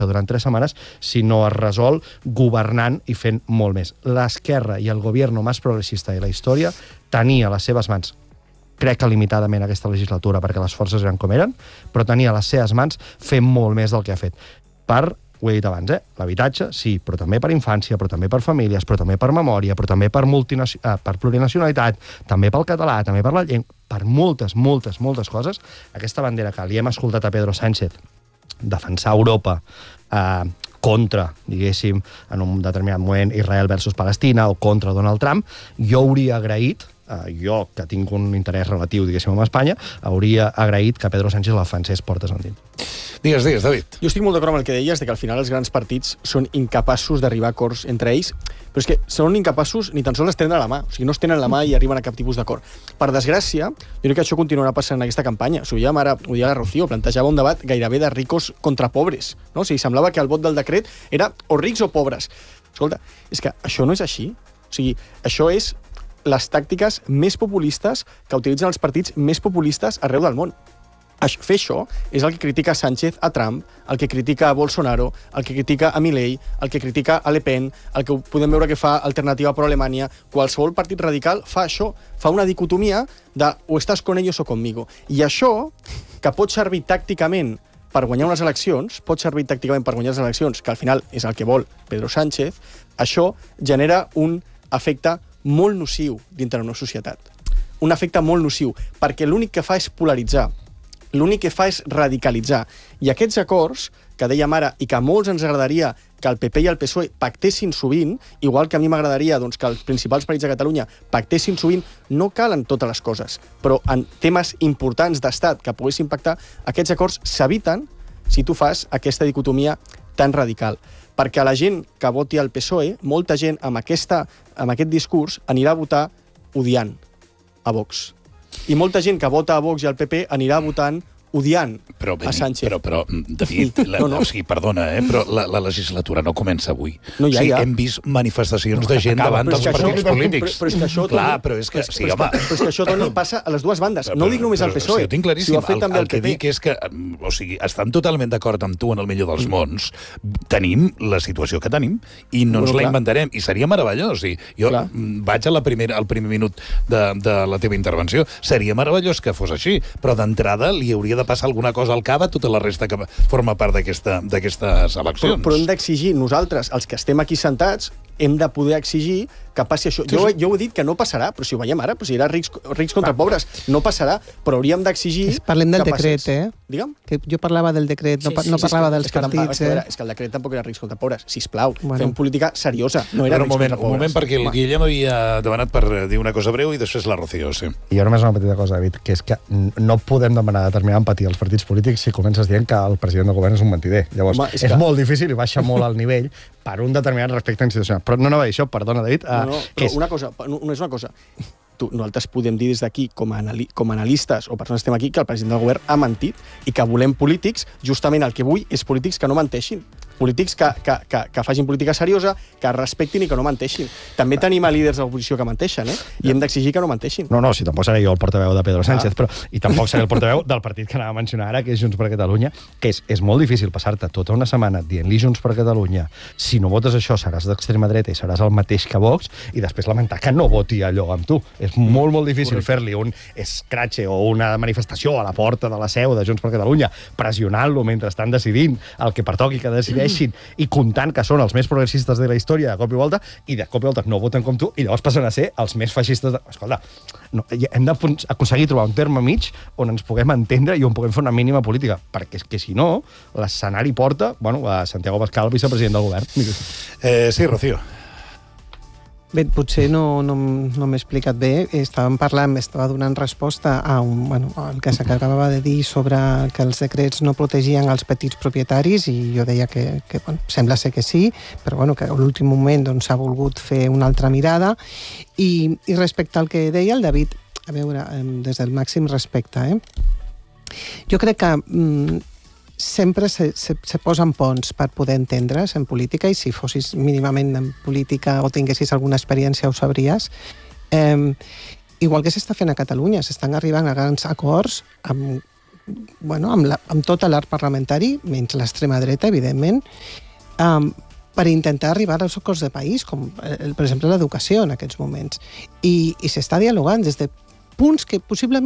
durant 3 setmanes, sinó es resol governant i fent molt més. L'esquerra i el govern més progressista de la història tenia a les seves mans, crec que limitadament aquesta legislatura, perquè les forces eren com eren, però tenia a les seves mans fer molt més del que ha fet. Ho he dit abans, l'habitatge, sí, però també per infància, però també per famílies, però també per memòria, però també per plurinacionalitat, també pel català, també per la llengua, per moltes coses. Aquesta bandera que li hem escoltat a Pedro Sánchez defensar Europa contra, diguéssim, en un determinat moment Israel versus Palestina o contra Donald Trump, jo hauria agraït, jo que tinc un interès relatiu, diguéssim, amb Espanya, hauria agraït que Pedro Sánchez la defensés portes endins. Digues, David. Jo estic molt d'acord amb el que deies, de que al final els grans partits són incapaços d'arribar a acords entre ells, però és que són incapaços ni tan sols d'estendre la mà, o sigui, no es tenen la mà i arriben a cap tipus d'acord. Per desgràcia, jo crec que això continuarà passant en aquesta campanya. Ho dèiem ara, ho deia la Rocío, plantejava un debat gairebé de ricos contra pobres, no? O sigui, semblava que el vot del decret era o rics o pobres. Escolta, és que això no és així. O sigui, això és les tàctiques més populistes que utilitzen els partits més populistes arreu del món. Fer això és el que critica Sánchez a Trump, el que critica a Bolsonaro, el que critica a Milei, el que critica a Le Pen, el que podem veure que fa Alternativa per Alemanya. Qualsevol partit radical fa això, fa una dicotomia de o estàs con ellos o conmigo. I això, que pot servir tàcticament per guanyar unes eleccions, que al final és el que vol Pedro Sánchez, això genera un efecte molt nociu dintre una societat. Un efecte molt nociu, perquè l'únic que fa és polaritzar, l'únic que fa és radicalitzar. I aquests acords, que dèiem ara, i que a molts ens agradaria que el PP i el PSOE pactessin sovint, igual que a mi m'agradaria que els principals partits de Catalunya pactessin sovint, no calen totes les coses, però en temes importants d'estat que poguessin pactar, aquests acords s'eviten si tu fas aquesta dicotomia tan radical. Perquè a la gent que voti al PSOE, molta gent amb aquest discurs anirà a votar odiant a Vox. I molta gent que vota a Vox i al PP anirà votant odiant a Sánchez. Però David, o sigui, perdona, però la legislatura no comença avui. No, ja. Hem vist manifestacions de gent davant dels partits polítics. Però és que això, Toni... Però és que, sí, home... Però és que això, Toni, passa a les dues bandes. No ho dic només al PSOE. Si ho tinc claríssim. Si ho ha fet també el que dic és que, o sigui, estan totalment d'acord amb tu en el millor dels mons. Tenim la situació que tenim i no ens la inventarem. I seria meravellós. Jo vaig al primer minut de la teva intervenció. Seria meravellós que fos així, però d'entrada li hauria de passar alguna cosa al cap a tota la resta que forma part d'aquestes eleccions. Però hem d'exigir nosaltres, els que estem aquí sentats, hem de poder exigir que passi això. Jo ho he dit que no passarà, però si ho veiem ara, però si era rics contra pobres, no passarà, però hauríem d'exigir... Parlem del decret, Digue'm? Que jo parlava del decret, no parlava dels partits, És que el decret tampoc era rics contra pobres. Sisplau, fem política seriosa, no era rics contra pobres. Un moment, perquè el Guillem havia demanat per dir una cosa breu i després la Rocío, sí. I jo només una petita cosa, David, que és que no podem demanar determinada empatia als partits polítics si comences dient que el president del govern és un mentider. Llavors, és molt difícil i baixa molt el nivell per un determinat respecte institucional. Però no anava a dir això, perdona, David. Però una cosa, només una cosa. Nosaltres podem dir des d'aquí, com a analistes o persones que estem aquí, que el president del govern ha mentit i que volem polítics, justament el que vull és polítics que no menteixin. Polítics que facin política seriosa, que respectin i que no menteixin. També tenim a líders de l'oposició que menteixen, i hem d'exigir que no menteixin. No, si tampoc seré jo el portaveu de Pedro Sánchez, i tampoc seré el portaveu del partit que anava a mencionar ara, que és Junts per Catalunya, que és molt difícil passar-te tota una setmana dient-li Junts per Catalunya, si no votes això seràs d'extrema dreta i seràs el mateix que Vox, i després lamentar que no voti allò amb tu. És molt, molt difícil fer-li un escratxe o una manifestació a la porta de la seu de Junts per Catalunya, pressionant-lo mentre estan decidint el que pertoqui que decideixin i comptant que són els més progressistes de la història de cop i volta, i de cop i volta no voten com tu, i llavors passen a ser els més feixistes de... Escolta, hem d'aconseguir trobar un terme mig on ens puguem entendre i on puguem fer una mínima política, perquè és que si no, l'escenari porta a Santiago Abascal, vicepresident del govern. Sí, Rocío. Bé, potser no m'he explicat bé. Estava donant resposta al que s'acabava de dir sobre que els decrets no protegien els petits propietaris, i jo deia que sembla ser que sí, però que a l'últim moment s'ha volgut fer una altra mirada. I respecte al que deia el David, a veure, des del màxim respecte, jo crec que sempre se posen ponts per poder entendre's en política, i si fossis mínimament en política o tinguessis alguna experiència ho sabries. Igual que s'està fent a Catalunya, s'estan arribant a grans acords amb amb tot l'art parlamentari, menys l'extrema dreta, evidentment, per intentar arribar als acords de país, com, per exemple, l'educació en aquests moments. I s'està dialogant des de punts que possiblement